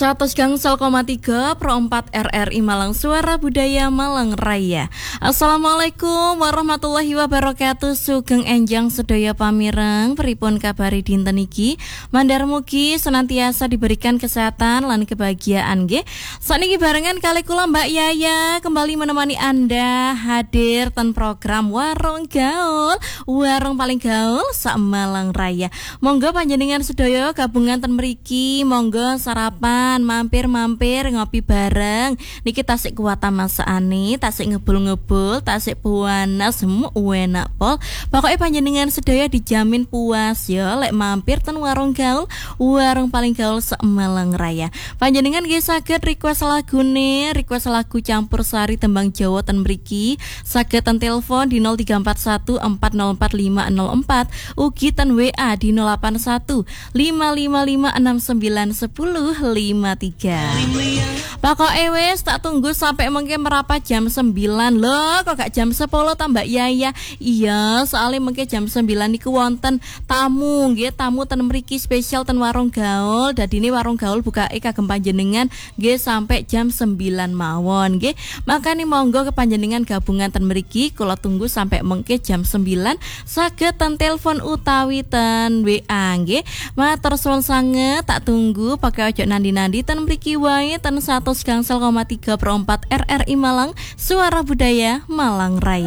100,3 Pro 4 RRI Malang, Suara Budaya Malang Raya. Assalamualaikum warahmatullahi wabarakatuh. Sugeng enjang sedaya pamireng, pripun kabari dinten iki? Mandar mugi senantiasa diberikan kesehatan lan kebahagiaan nggih. Sakniki barengan kali kula Mbak Yaya kembali menemani Anda hadir ten program Warung Gaul, warung paling gaul sak Malang Raya. Monggo panjenengan sedaya gabungan ten mriki, monggo sarapan mampir-mampir ngopi bareng. Niki tasik kuwatan masakane, tasik ngebul-ngebul, tasik puana semua enak pol. Pokoknya panjenengan sedaya dijamin puas ya lek mampir ten warung gaul, warung paling gaul sak Malang Raya. Panjenengan nggih saged request lagune, request lagu campursari tembang Jawa ten mriki, saged ten telepon di 0341 404 504, ugi ten WA di 081 555 6910 53. Pokoknya wes tak tunggu sampai mungkin merapat jam 9 loh. Kok gak jam 10 tambah Yaya? Iya, soalnya mungkin jam 9 niku wonten tamu nggih, tamu ten mriki spesial ten warung gaul. Dadi ini warung gaul buka kagem panjenengan nggih sampai jam 9 mawon nggih. Makane monggo ke panjenengan gabungan ten mriki kula tunggu sampai mungkin jam 9 saged ten telepon utawi ten WA nggih. Matur suwun sanget, tak tunggu pakai ojo nandi-nandi ten mriki wae ten 100,3 Pro 4 RRI Malang, Suara Budaya Malang Raya.